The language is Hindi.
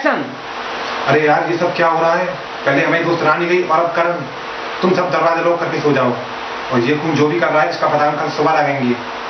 एक्शन। अरे यार ये सब क्या हो रहा है? पहले हमें दोस्त रानी गई और अब करण। तुम सब दरवाजे लॉक करके सो जाओ, और ये खून जो भी कर रहा है इसका पता हम कल सुबह लगाएंगे।